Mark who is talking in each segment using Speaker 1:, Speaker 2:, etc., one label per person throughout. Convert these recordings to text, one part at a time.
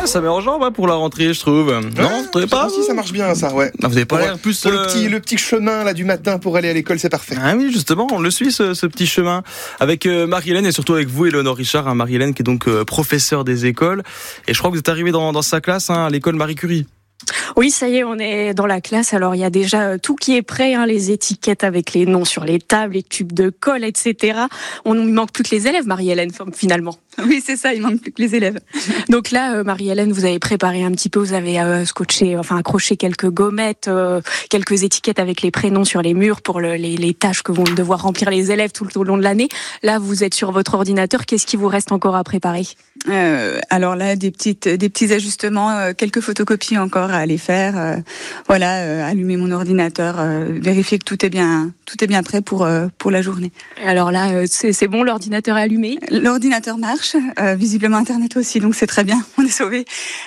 Speaker 1: ça met en jambe pour la rentrée, je trouve. Non, vous trouvez pas?
Speaker 2: Si, ça marche bien, ça, ouais.
Speaker 1: Non, vous avez pas l'air plus...
Speaker 2: Pour le petit chemin là du matin pour aller à l'école, c'est parfait.
Speaker 1: Ah oui, justement, on le suit ce petit chemin avec Marie-Hélène et surtout avec vous, Éléonore Richard. Marie-Hélène qui est donc professeure des écoles. Et je crois que vous êtes arrivée dans sa classe, à l'école Marie Curie.
Speaker 3: Oui, ça y est, on est dans la classe. Alors, il y a déjà tout qui est prêt, les étiquettes avec les noms sur les tables, les tubes de colle, etc. Il manque plus que les élèves, Marie-Hélène, finalement.
Speaker 4: Oui, c'est ça, il manque plus que les élèves.
Speaker 3: Donc là, Marie-Hélène, vous avez préparé un petit peu, vous avez accroché quelques gommettes, quelques étiquettes avec les prénoms sur les murs pour les tâches que vont devoir remplir les élèves tout au long de l'année. Là, vous êtes sur votre ordinateur. Qu'est-ce qui vous reste encore à préparer?
Speaker 4: Alors là, des petits ajustements, quelques photocopies encore à aller faire. Allumer mon ordinateur, vérifier que tout est bien prêt pour la journée.
Speaker 3: Alors là, c'est bon, l'ordinateur est allumé?
Speaker 4: L'ordinateur marche, visiblement Internet aussi, donc c'est très bien, on est sauvés.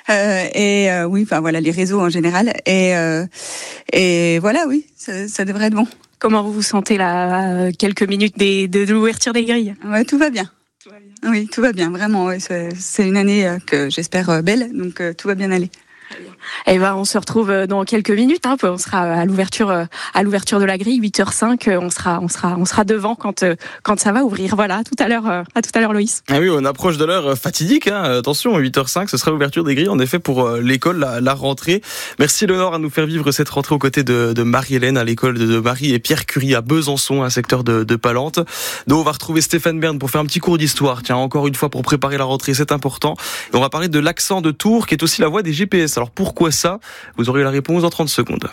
Speaker 4: Les réseaux en général. Et voilà, oui, ça devrait être bon.
Speaker 3: Comment vous vous sentez là, quelques minutes de l'ouverture des grilles?
Speaker 4: Ouais, tout va bien. Oui, tout va bien, vraiment. Ouais, c'est une année que j'espère belle, donc tout va bien aller.
Speaker 3: Et on se retrouve dans quelques minutes. On sera à l'ouverture de la grille, 8h05. On sera devant quand ça va ouvrir. Voilà, à tout à l'heure, Loïs.
Speaker 1: Ah oui, on approche de l'heure fatidique. Attention, 8h05, ce sera l'ouverture des grilles. En effet, pour l'école, la rentrée. Merci Éléonore à nous faire vivre cette rentrée aux côtés de Marie-Hélène à l'école de Marie et Pierre Curie à Besançon, un secteur de Palente. Donc on va retrouver Stéphane Bern pour faire un petit cours d'histoire. Tiens, encore une fois pour préparer la rentrée, c'est important. Et on va parler de l'accent de Tours, qui est aussi la voie des GPS. Alors pourquoi ça? Vous aurez la réponse dans 30 secondes.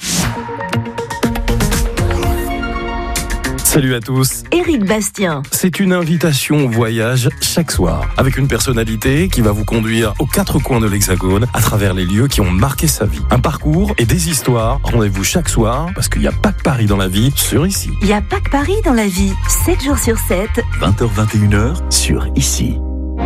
Speaker 5: Salut à tous.
Speaker 6: Éric Bastien.
Speaker 5: C'est une invitation au voyage chaque soir, avec une personnalité qui va vous conduire aux quatre coins de l'Hexagone, à travers les lieux qui ont marqué sa vie. Un parcours et des histoires. Rendez-vous chaque soir, parce qu'il n'y a pas que Paris dans la vie, sur Ici.
Speaker 6: Il n'y a pas que Paris dans la vie, 7 jours sur 7.
Speaker 7: 20h-21h, sur Ici.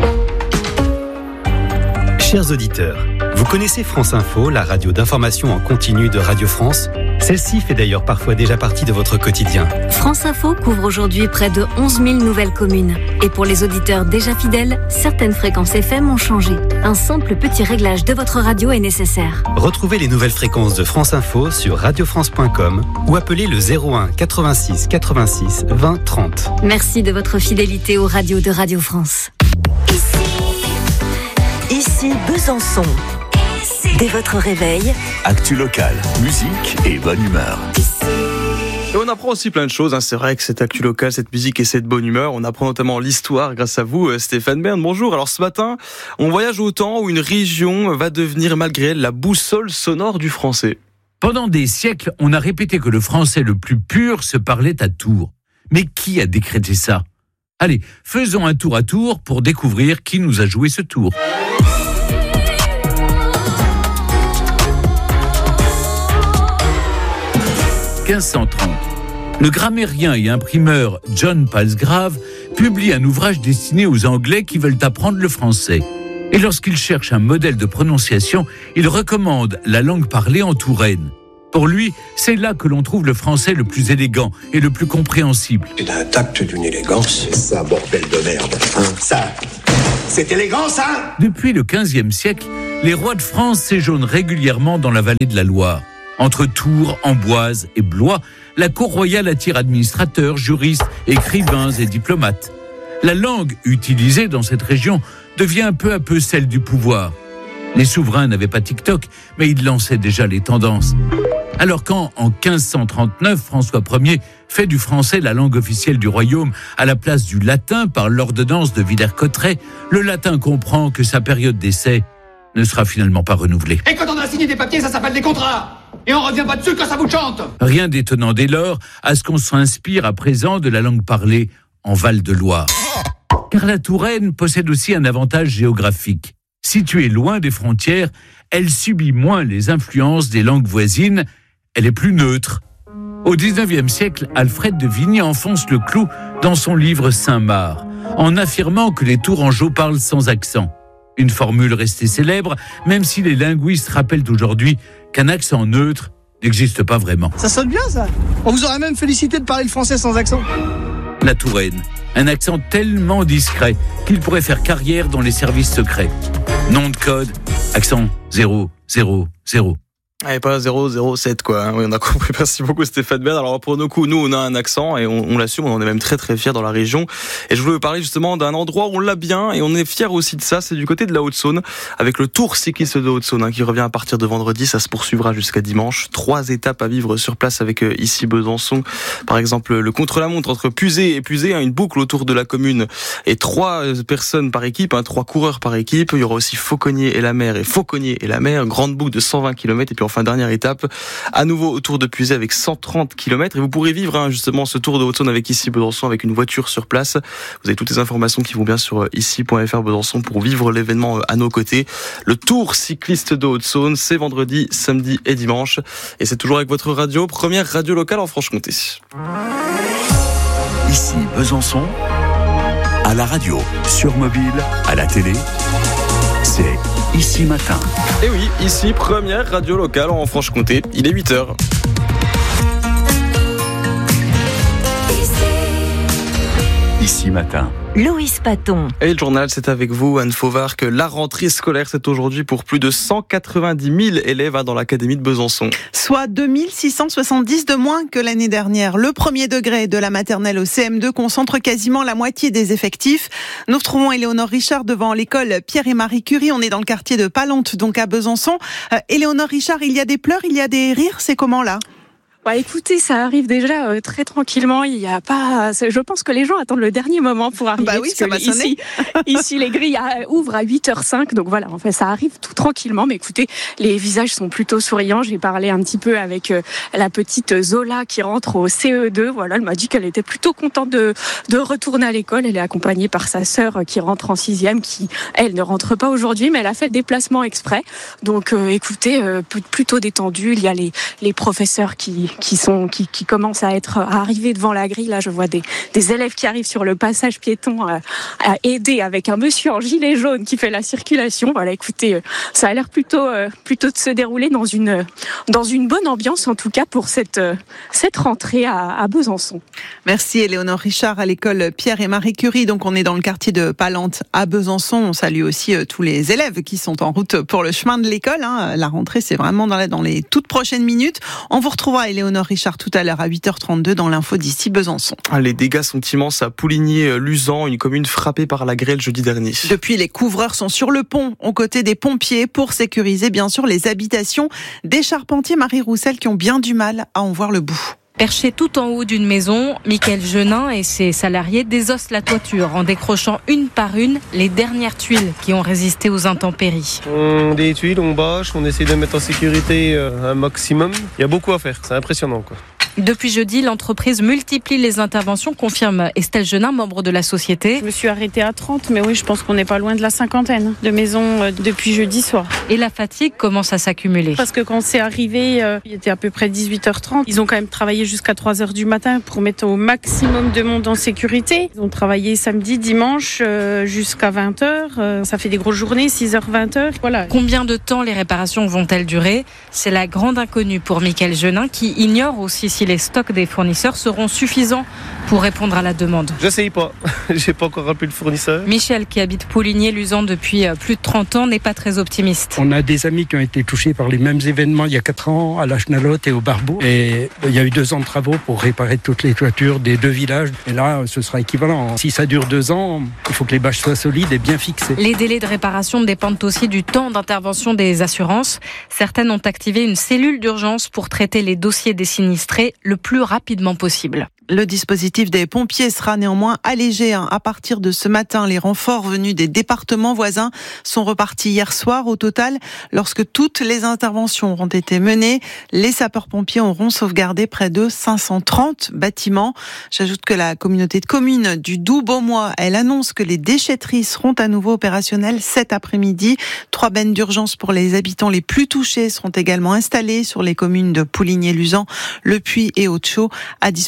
Speaker 7: Chers auditeurs, vous connaissez France Info, la radio d'information en continu de Radio France? Celle-ci fait d'ailleurs parfois déjà partie de votre quotidien.
Speaker 6: France Info couvre aujourd'hui près de 11 000 nouvelles communes. Et pour les auditeurs déjà fidèles, certaines fréquences FM ont changé. Un simple petit réglage de votre radio est nécessaire.
Speaker 7: Retrouvez les nouvelles fréquences de France Info sur radiofrance.com ou appelez le 01 86 86 20 30.
Speaker 6: Merci de votre fidélité aux radios de Radio France. Ici Besançon. Dès votre réveil,
Speaker 7: Actu locale, musique et bonne humeur.
Speaker 1: Et on apprend aussi plein de choses. C'est vrai que cette actu locale, cette musique et cette bonne humeur, on apprend notamment l'histoire grâce à vous, Stéphane Bern. Bonjour. Alors ce matin, on voyage au temps où une région va devenir malgré elle la boussole sonore du français.
Speaker 8: Pendant des siècles, on a répété que le français le plus pur se parlait à Tours. Mais qui a décrété ça? Allez, faisons un tour à Tours pour découvrir qui nous a joué ce tour. « 1530. Le grammairien et imprimeur John Palsgrave publie un ouvrage destiné aux Anglais qui veulent apprendre le français. Et lorsqu'il cherche un modèle de prononciation, il recommande la langue parlée en Touraine. Pour lui, c'est là que l'on trouve le français le plus élégant et le plus compréhensible.
Speaker 9: C'est un tact d'une élégance. C'est ça, bordel de merde. Ça, c'est élégant, ça?
Speaker 8: Depuis le XVe siècle, les rois de France séjournent régulièrement dans la vallée de la Loire. Entre Tours, Amboise et Blois, la cour royale attire administrateurs, juristes, écrivains et diplomates. La langue utilisée dans cette région devient peu à peu celle du pouvoir. Les souverains n'avaient pas TikTok, mais ils lançaient déjà les tendances. Alors quand, en 1539, François Ier fait du français la langue officielle du royaume à la place du latin par l'ordonnance de Villers-Cotterêts, le latin comprend que sa période d'essai ne sera finalement pas renouvelée.
Speaker 10: Et quand on a signé des papiers, ça s'appelle des contrats. Et on revient pas dessus quand ça vous chante.
Speaker 8: Rien d'étonnant dès lors à ce qu'on s'inspire à présent de la langue parlée en Val-de-Loire. Car la Touraine possède aussi un avantage géographique. Située loin des frontières, elle subit moins les influences des langues voisines, elle est plus neutre. Au XIXe siècle, Alfred de Vigny enfonce le clou dans son livre Saint-Marc, en affirmant que les Tourangeaux parlent sans accent. Une formule restée célèbre, même si les linguistes rappellent aujourd'hui qu'un accent neutre n'existe pas vraiment.
Speaker 11: Ça sonne bien, ça. On vous aurait même félicité de parler le français sans accent.
Speaker 8: La Touraine, un accent tellement discret qu'il pourrait faire carrière dans les services secrets. Nom de code, Accent 0, 0, 0.
Speaker 1: Et pas 007 quoi. Oui, on a compris. Merci beaucoup Stéphane Bern. Alors pour nos coups, nous on a un accent et on l'assume, on en est même très très fiers dans la région. Et je voulais vous parler justement d'un endroit où on l'a bien et on est fiers aussi de ça, c'est du côté de la Haute-Saône avec le Tour cycliste de Haute-Saône qui revient à partir de vendredi, ça se poursuivra jusqu'à dimanche. 3 étapes à vivre sur place avec ici Besançon. Par exemple, le contre-la-montre entre Puzé et Puzé, une boucle autour de la commune et 3 personnes par équipe, 3 coureurs par équipe. Il y aura aussi Fauconnier et la mer et Fauconnier et la mer, grande boucle de 120 km et puis enfin dernière étape à nouveau autour de Puzé avec 130 km et vous pourrez vivre justement ce tour de Haute-Saône avec ici Besançon avec une voiture sur place. Vous avez toutes les informations qui vont bien sur ici.fr Besançon pour vivre l'événement à nos côtés. Le Tour cycliste de Haute-Saône, c'est vendredi, samedi et dimanche et c'est toujours avec votre radio, première radio locale en Franche-Comté.
Speaker 12: Ici Besançon, à la radio, sur mobile, à la télé, c'est Ici Matin.
Speaker 1: Et oui, ici, première radio locale en Franche-Comté. Il est 8h.
Speaker 12: Ici Matin.
Speaker 6: Loïs Paton.
Speaker 1: Et le journal, c'est avec vous, Anne Fauvard, que la rentrée scolaire, c'est aujourd'hui pour plus de 190 000 élèves dans l'académie de Besançon.
Speaker 13: Soit 2670 de moins que l'année dernière. Le premier degré de la maternelle au CM2 concentre quasiment la moitié des effectifs. Nous retrouvons Éléonore Richard devant l'école Pierre et Marie Curie. On est dans le quartier de Palente, donc à Besançon. Éléonore Richard, il y a des pleurs, il y a des rires, c'est comment là ?
Speaker 3: Écoutez, ça arrive déjà très tranquillement. Il y a pas. Je pense que les gens attendent le dernier moment pour arriver.
Speaker 13: Bah oui, ça va sonner.
Speaker 3: Ici, les grilles ouvrent à 8h05. Donc voilà, en fait, ça arrive tout tranquillement. Mais écoutez, les visages sont plutôt souriants. J'ai parlé un petit peu avec la petite Zola qui rentre au CE2. Voilà, elle m'a dit qu'elle était plutôt contente de retourner à l'école. Elle est accompagnée par sa sœur qui rentre en 6e, qui elle ne rentre pas aujourd'hui, mais elle a fait le déplacement exprès. Donc écoutez, plutôt détendu. Il y a les professeurs qui commencent à arriver devant la grille. Là, je vois des élèves qui arrivent sur le passage piéton à aider avec un monsieur en gilet jaune qui fait la circulation. Voilà, écoutez, ça a l'air plutôt de se dérouler dans une bonne ambiance, en tout cas pour cette rentrée à Besançon.
Speaker 13: Merci Éléonore Richard à l'école Pierre et Marie Curie. Donc on est dans le quartier de Palente à Besançon. On salue aussi tous les élèves qui sont en route pour le chemin de l'école. La rentrée, c'est vraiment dans les toutes prochaines minutes. On vous retrouvera Éléonore Richard tout à l'heure à 8h32 dans l'info d'ici Besançon.
Speaker 1: Les dégâts sont immenses à Pouligny-Luzan, une commune frappée par la grêle jeudi dernier.
Speaker 13: Depuis, les couvreurs sont sur le pont aux côtés des pompiers pour sécuriser bien sûr les habitations des charpentiers Marie Roussel qui ont bien du mal à en voir le bout.
Speaker 14: Perché tout en haut d'une maison, Michael Genin et ses salariés désossent la toiture en décrochant une par une les dernières tuiles qui ont résisté aux intempéries.
Speaker 15: On des tuiles, on bâche, on essaie de mettre en sécurité un maximum. Il y a beaucoup à faire, c'est impressionnant quoi.
Speaker 14: Depuis jeudi, l'entreprise multiplie les interventions, confirme Estelle Genin, membre de la société.
Speaker 16: Je me suis arrêtée à 30, mais oui, je pense qu'on n'est pas loin de la 50aine de maisons depuis jeudi soir.
Speaker 14: Et la fatigue commence à s'accumuler.
Speaker 16: Parce que quand c'est arrivé, il était à peu près 18h30. Ils ont quand même travaillé jusqu'à 3h du matin pour mettre au maximum de monde en sécurité. Ils ont travaillé samedi, dimanche jusqu'à 20h. Ça fait des grosses journées, 6h, 20h. Voilà.
Speaker 14: Combien de temps les réparations vont-elles durer ? C'est la grande inconnue pour Michael Genin qui ignore aussi si les stocks des fournisseurs seront suffisants pour répondre à la demande.
Speaker 15: Je sais pas, j'ai pas encore appelé le fournisseur.
Speaker 14: Michel, qui habite Pouligny-Luzan depuis plus de 30 ans, n'est pas très optimiste.
Speaker 17: On a des amis qui ont été touchés par les mêmes événements il y a 4 ans à la Chenalotte et au Barbeau. Et il y a eu 2 ans de travaux pour réparer toutes les toitures des 2 villages. Et là, ce sera équivalent. Si ça dure 2 ans, il faut que les bâches soient solides et bien fixées.
Speaker 14: Les délais de réparation dépendent aussi du temps d'intervention des assurances. Certaines ont activé une cellule d'urgence pour traiter les dossiers des sinistrés le plus rapidement possible.
Speaker 13: Le dispositif des pompiers sera néanmoins allégé. À partir de ce matin, les renforts venus des départements voisins sont repartis hier soir. Au total, lorsque toutes les interventions auront été menées, les sapeurs-pompiers auront sauvegardé près de 530 bâtiments. J'ajoute que la communauté de communes du Doubs-Beaumois, elle annonce que les déchetteries seront à nouveau opérationnelles cet après-midi. 3 bennes d'urgence pour les habitants les plus touchés seront également installées sur les communes de Pouligny-Luzan, Le Puy et Haute-Chaux, à disposition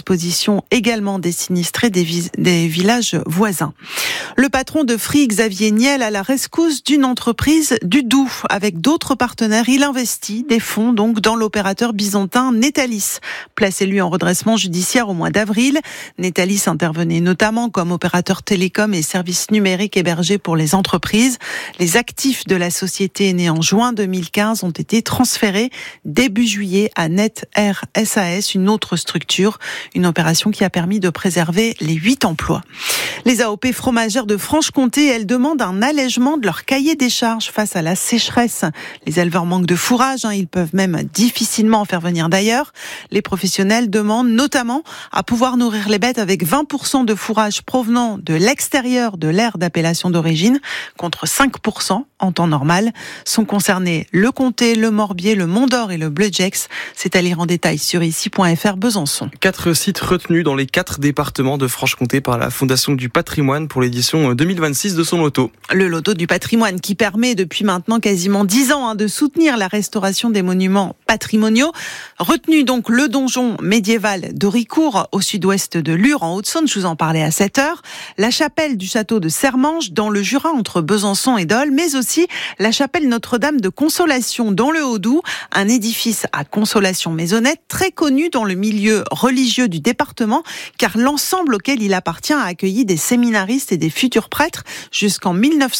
Speaker 13: consolation également des sinistrés des villages voisins. Le patron de Free, Xavier Niel, à la rescousse d'une entreprise du Doubs. Avec d'autres partenaires, il investit des fonds donc dans l'opérateur byzantin Netalis, placé lui en redressement judiciaire au mois d'avril. Netalis intervenait notamment comme opérateur télécom et services numériques hébergés pour les entreprises. Les actifs de la société née en juin 2015 ont été transférés début juillet à NetAir SAS, une autre structure. Une opération qui a permis de préserver les 8 emplois. Les AOP fromagères de Franche-Comté, elles demandent un allègement de leur cahier des charges face à la sécheresse. Les éleveurs manquent de fourrage, ils peuvent même difficilement en faire venir d'ailleurs. Les professionnels demandent notamment à pouvoir nourrir les bêtes avec 20% de fourrage provenant de l'extérieur de l'aire d'appellation d'origine, contre 5% en temps normal. Sont concernés le Comté, le Morbier, le Mont-d'Or et le Bleu-Gex. C'est à lire en détail sur ici.fr Besançon.
Speaker 1: 4 sites retenus dans les 4 départements de Franche-Comté par la Fondation du Patrimoine pour l'édition 2026 de son loto.
Speaker 13: Le loto du patrimoine qui permet depuis maintenant quasiment 10 ans de soutenir la restauration des monuments patrimoniaux. Retenu donc le donjon médiéval d'Auricourt au sud-ouest de Lure en Haute-Saône, je vous en parlais à 7h. La chapelle du château de Sermanges dans le Jura entre Besançon et Dole, mais aussi la chapelle Notre-Dame de Consolation dans le Haut-Doubs, un édifice à consolation maisonnette très connu dans le milieu religieux du département car l'ensemble auquel il appartient a accueilli des séminaristes et des futurs prêtres jusqu'en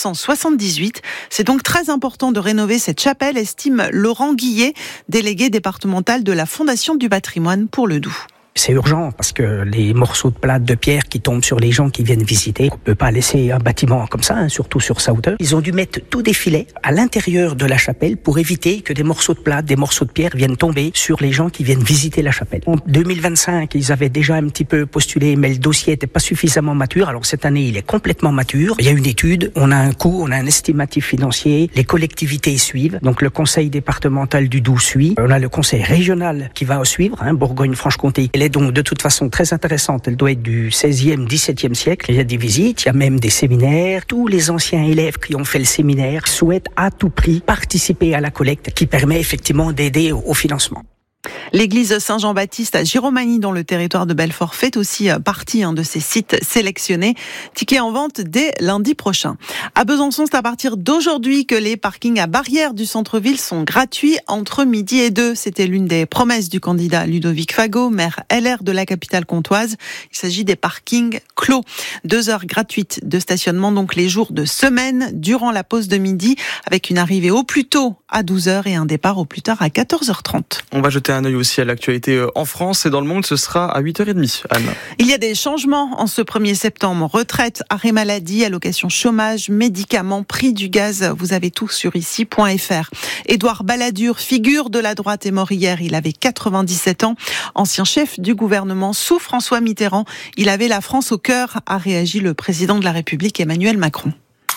Speaker 13: 1978. C'est donc très important de rénover cette chapelle, estime Laurent Guillet, délégué départemental de la Fondation du Patrimoine pour le Doubs.
Speaker 18: C'est urgent parce que les morceaux de plate de pierre qui tombent sur les gens qui viennent visiter, on peut pas laisser un bâtiment comme ça, surtout sur sa hauteur. Ils ont dû mettre tous des filets à l'intérieur de la chapelle pour éviter que des morceaux de plate, des morceaux de pierre viennent tomber sur les gens qui viennent visiter la chapelle. En 2025, ils avaient déjà un petit peu postulé, mais le dossier était pas suffisamment mature. Alors cette année, il est complètement mature. Il y a une étude, on a un coût, on a un estimatif financier, les collectivités suivent. Donc le conseil départemental du Doubs suit. On a le conseil régional qui va suivre, Bourgogne-Franche-Comté. Elle est donc de toute façon très intéressante. Elle doit être du 16e, 17e siècle. Il y a des visites, il y a même des séminaires. Tous les anciens élèves qui ont fait le séminaire souhaitent à tout prix participer à la collecte qui permet effectivement d'aider au financement.
Speaker 13: L'église Saint-Jean-Baptiste à Giromagny dans le territoire de Belfort fait aussi partie de ces sites sélectionnés. Tickets en vente dès lundi prochain. À Besançon, c'est à partir d'aujourd'hui que les parkings à Barrière du centre-ville sont gratuits entre midi et 2. C'était l'une des promesses du candidat Ludovic Fagot, maire LR de la capitale comtoise. Il s'agit des parkings clos. 2 heures gratuites de stationnement donc les jours de semaine durant la pause de midi avec une arrivée au plus tôt à 12h et un départ au plus tard à 14h30.
Speaker 1: On va jeter un œil aussi à l'actualité en France et dans le monde, ce sera à 8h30. Anne.
Speaker 13: Il y a des changements en ce 1er septembre. Retraite, arrêt maladie, allocation chômage, médicaments, prix du gaz. Vous avez tout sur ici.fr. Édouard Balladur, figure de la droite, est mort hier. Il avait 97 ans. Ancien chef du gouvernement sous François Mitterrand. Il avait la France au cœur, a réagi le président de la République Emmanuel Macron.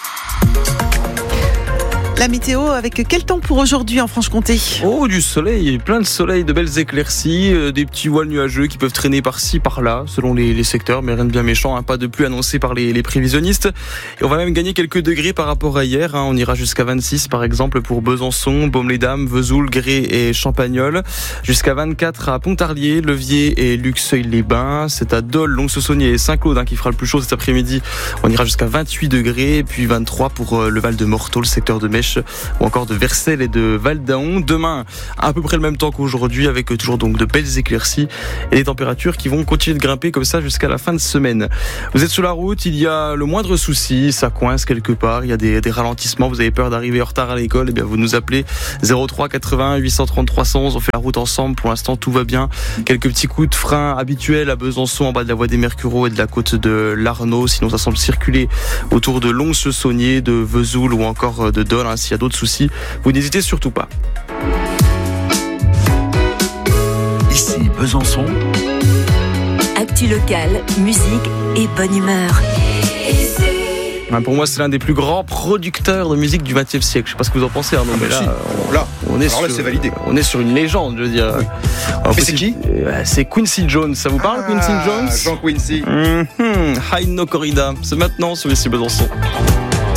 Speaker 13: La météo avec quel temps pour aujourd'hui en Franche-Comté ?
Speaker 1: Oh, du soleil, plein de soleil, de belles éclaircies, des petits voiles nuageux qui peuvent traîner par-ci, par-là, selon les secteurs, mais rien de bien méchant, pas de pluie annoncée par les prévisionnistes. Et on va même gagner quelques degrés par rapport à hier, on ira jusqu'à 26 par exemple pour Besançon, Baume-les-Dames, Vesoul, Gré et Champagnole, jusqu'à 24 à Pontarlier, Levier et Luxeuil-les-Bains, c'est à Dole, Lons-le-Saunier et Saint-Claude qui fera le plus chaud cet après-midi. On ira jusqu'à 28 degrés, et puis 23 pour le Val de Morteau, le secteur de Mèche, ou encore de Vercelles et de Val-d'Aon. Demain, à peu près le même temps qu'aujourd'hui, avec toujours donc de belles éclaircies et des températures qui vont continuer de grimper comme ça jusqu'à la fin de semaine. Vous êtes sur la route, il y a le moindre souci, ça coince quelque part, il y a des ralentissements, vous avez peur d'arriver en retard à l'école, bien vous nous appelez 03 80 830 311, on fait la route ensemble, pour l'instant tout va bien. Quelques petits coups de frein habituels à Besançon en bas de la voie des Mercureaux et de la côte de l'Arnaud, sinon ça semble circuler autour de Lons-le-Saunier, de Vesoul ou encore de Dole. S'il y a d'autres soucis, vous n'hésitez surtout pas.
Speaker 12: Ici Besançon.
Speaker 6: Actu locale, musique et bonne humeur.
Speaker 1: Pour moi, c'est l'un des plus grands producteurs de musique du XXe siècle. Je sais pas ce que vous en pensez, Arnaud, mais
Speaker 2: c'est validé.
Speaker 1: On est sur une légende, je veux dire.
Speaker 2: Oui. Mais c'est qui ?
Speaker 1: C'est Quincy Jones. Ça vous parle, Quincy Jones ?
Speaker 2: Jean Quincy.
Speaker 1: High No Corrida. C'est maintenant sur ici Besançon.